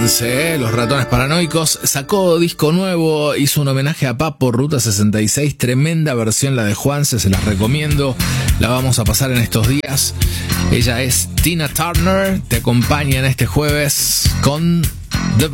Bastards, los ratones paranoicos. Sacó disco nuevo, hizo un homenaje a Papo, Ruta 66. Tremenda versión la de Juanse, se las recomiendo. La vamos a pasar en estos días. Ella es Tina Turner, te acompaña en este jueves con